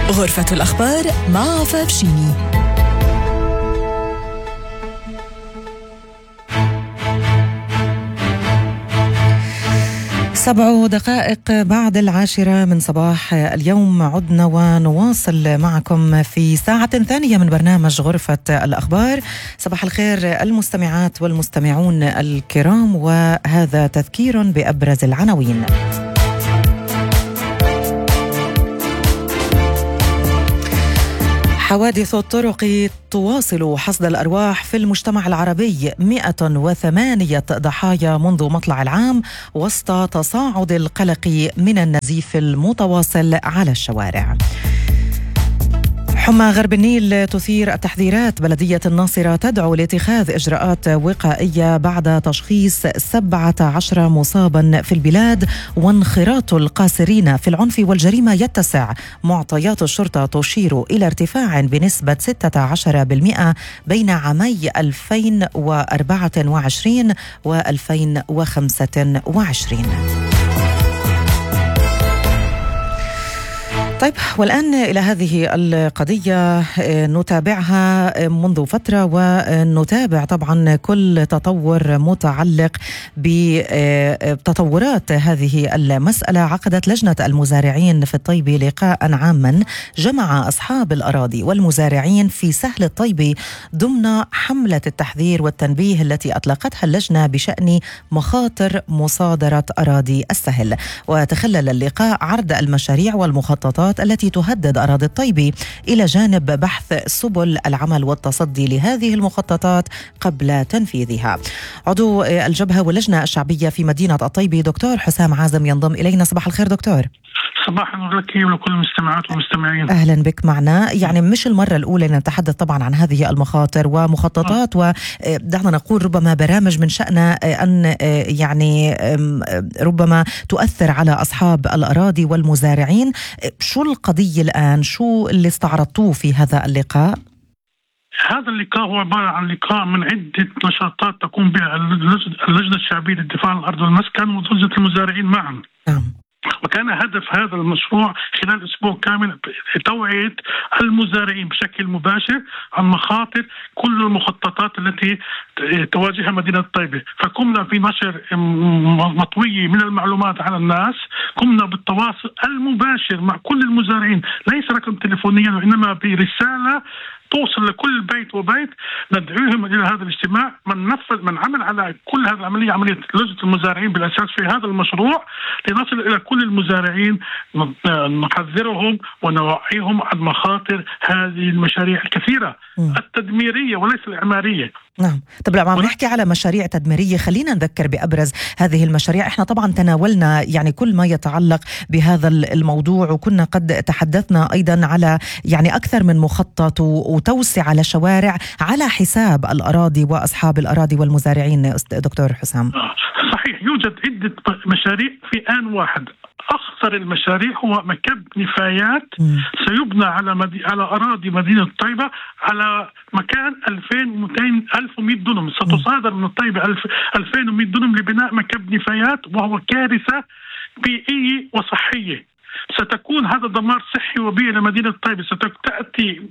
غرفة الأخبار مع عفاف شيمي. 7 دقائق بعد 10 من صباح اليوم عدنا ونواصل معكم في ساعة ثانية من برنامج غرفة الأخبار. صباح الخير المستمعات والمستمعون الكرام، وهذا تذكير بأبرز العناوين. حوادث الطرق تواصل حصد الأرواح في المجتمع العربي، 108 ضحايا منذ مطلع العام وسط تصاعد القلق من النزيف المتواصل على الشوارع. حمى غرب النيل تثير التحذيرات، بلدية الناصرة تدعو لاتخاذ إجراءات وقائية بعد تشخيص 17 مصابا في البلاد، وانخراط القاصرين في العنف والجريمة يتسع. معطيات الشرطة تشير إلى ارتفاع بنسبة 16% بين عامي 2024 و2025. طيب، والآن إلى هذه القضية نتابعها منذ فترة، ونتابع طبعا كل تطور متعلق بتطورات هذه المسألة. عقدت لجنة المزارعين في الطيبة لقاء عاما جمع أصحاب الأراضي والمزارعين في سهل الطيبة ضمن حملة التحذير والتنبيه التي أطلقتها اللجنة بشأن مخاطر مصادرة أراضي السهل. وتخلل اللقاء عرض المشاريع والمخططات التي تهدد أراضي الطيبة، إلى جانب بحث سبل العمل والتصدي لهذه المخططات قبل تنفيذها. عضو الجبهة واللجنة الشعبية في مدينة الطيبة دكتور حسام عازم ينضم إلينا. صباح الخير دكتور. صباح النور لك ولكل المستمعات والمستمعين. أهلا بك معنا. يعني مش المرة الأولى نتحدث طبعا عن هذه المخاطر ومخططات، ودعنا نقول ربما برامج من شأنها أن يعني ربما تؤثر على أصحاب الأراضي والمزارعين. شو القضية الآن؟ شو اللي استعرضتوه في هذا اللقاء؟ هذا اللقاء هو عبارة عن لقاء من عدة نشاطات تقوم بها اللجنة الشعبية للدفاع عن الأرض والمسكن ولجنة المزارعين معا. وكان هدف هذا المشروع خلال أسبوع كامل توعية المزارعين بشكل مباشر عن مخاطر كل المخططات التي تواجهها مدينة الطيبة. فقمنا في نشر مطوية من المعلومات على الناس، قمنا بالتواصل المباشر مع كل المزارعين، ليس رقم تليفونيا وإنما برسالة توصل لكل بيت وبيت، ندعوهم إلى هذا الاجتماع. من عمل على كل هذه العملية، عملية لجنة المزارعين بالأساس في هذا المشروع، لنصل إلى كل المزارعين نحذرهم ونوعيهم عن مخاطر هذه المشاريع الكثيرة التدميرية وليس الإعمارية. نعم. طب لما عم نحكي على مشاريع تدميرية، خلينا نذكر بأبرز هذه المشاريع. احنا طبعا تناولنا يعني كل ما يتعلق بهذا الموضوع، وكنا قد تحدثنا أيضا على يعني أكثر من مخطط وتوسع على شوارع على حساب الأراضي وأصحاب الأراضي والمزارعين. دكتور حسام، صحيح، يوجد عدة مشاريع في آن واحد. أخطر المشاريع هو مكب نفايات سيبنى على أراضي مدينة الطيبة على مكان 1100 دنم. ستصادر من الطيبة 2100 دنم لبناء مكب نفايات، وهو كارثة بيئية وصحية. ستكون هذا دمار صحي وبيئي لمدينة الطيبة. ستأتي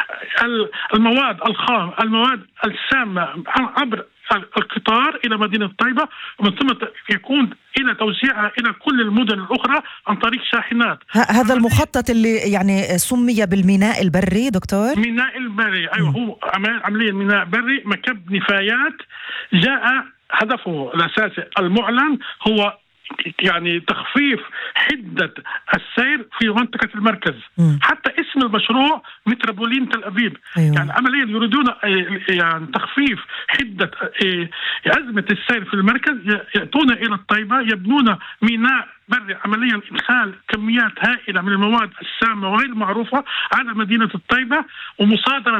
المواد الخام، المواد السامة عبر القطار إلى مدينة الطيبة، ومن ثم يكون إلى توزيعها إلى كل المدن الأخرى عن طريق شاحنات. هذا المخطط اللي يعني سمي بالميناء البري دكتور؟ ميناء البري، أيوة، هو عملية ميناء بري مكب نفايات. جاء هدفه الأساسي المعلن هو يعني تخفيف حدة السير في منطقة المركز. حتى اسم المشروع متروبولين تل أبيب. أيوة. يعني عمليا يريدون يعني تخفيف حدة أزمة السير في المركز، يأتون إلى الطيبة، يبنون ميناء بري، عمليا إدخال كميات هائلة من المواد السامة وغير المعروفة على مدينة الطيبة، ومصادرة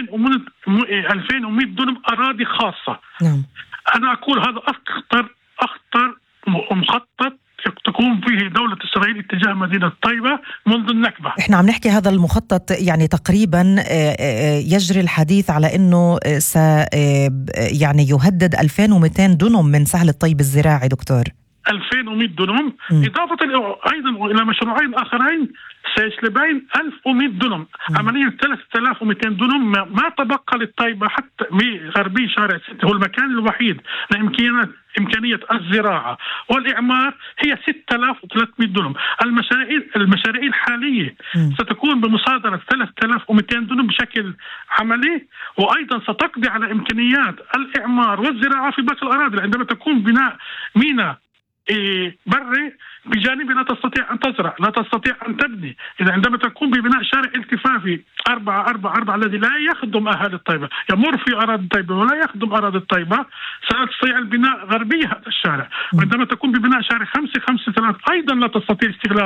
2100 دنم أراضي خاصة. أنا أقول هذا أخطر مخطط تقوم به دولة إسرائيل اتجاه مدينة الطيبة منذ النكبة. احنا عم نحكي هذا المخطط يعني تقريبا يجري الحديث على انه يعني يهدد 2200 دنم من سهل الطيب الزراعي دكتور. 2100 دنم إضافة أيضا إلى مشروعين آخرين سيسلبين 1100 دونم، عمليا 3200 دونم ما تبقى للطيبة حتى بغربي شارع 6. هو المكان الوحيد لإمكانية الزراعة والإعمار هي 6300 دونم. المشاريع الحالية ستكون بمصادرة 3200 دونم بشكل عملي، وأيضا ستقضي على إمكانيات الإعمار والزراعة في باقي الأراضي. عندما تكون بناء ميناء بري بجانبه لا تستطيع أن تزرع، لا تستطيع أن تبني. إذا عندما تكون ببناء شارع التفافي 444 الذي لا يخدم أهل الطيبة، يمر في أراضي الطيبة ولا يخدم أراضي الطيبة، ستستطيع البناء غربي هذا الشارع. وعندما تكون ببناء شارع 553 أيضا لا تستطيع استغلال